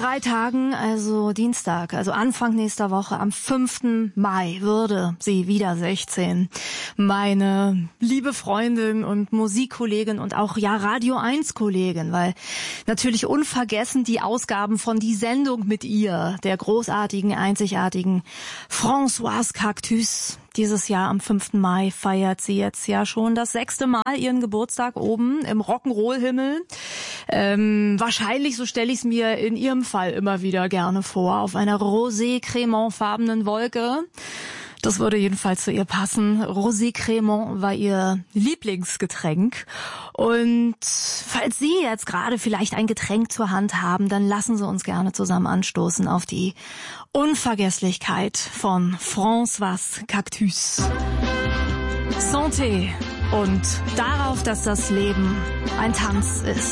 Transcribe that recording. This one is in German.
3 Tagen, also Dienstag, also Anfang nächster Woche, am 5. Mai, würde sie wieder 16. Meine liebe Freundin und Musikkollegin und auch Radio 1 Kollegin, weil natürlich unvergessen die Ausgaben von Die Sendung mit ihr, der großartigen, einzigartigen Françoise Cactus. Dieses Jahr am 5. Mai feiert sie jetzt ja schon das 6. Mal ihren Geburtstag oben im Rock'n'Roll-Himmel. Wahrscheinlich, so stelle ich es mir in ihrem Fall immer wieder gerne vor, auf einer rosé-cremant-farbenen Wolke. Das würde jedenfalls zu ihr passen. Rosé-Cremant war ihr Lieblingsgetränk. Und falls Sie jetzt gerade vielleicht ein Getränk zur Hand haben, dann lassen Sie uns gerne zusammen anstoßen auf die Unvergesslichkeit von Françoise Cactus. Santé und darauf, dass das Leben ein Tanz ist.